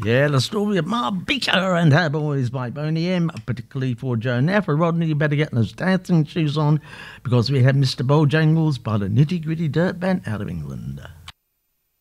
Yeah, the story of Ma Beecher and her boys by Boney M, particularly for Joe Naff. Rodney, you better get those dancing shoes on because we have Mr. Bojangles by the Nitty Gritty Dirt Band out of England.